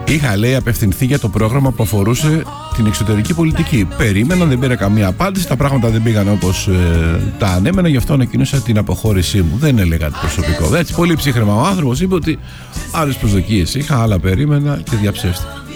Είχα, λέει, απευθυνθεί για το πρόγραμμα που αφορούσε την εξωτερική πολιτική. Περίμενα, δεν πήρα καμία απάντηση. Τα πράγματα δεν πήγαν όπως τα ανέμενα, γι' αυτό ανακοίνωσα την αποχώρησή μου. Δεν έλεγα κάτι προσωπικό. Έτσι, πολύ ψύχρεμα ο άνθρωπος είπε ότι άλλες προσδοκίες είχα, άλλα περίμενα και διαψεύστηκα.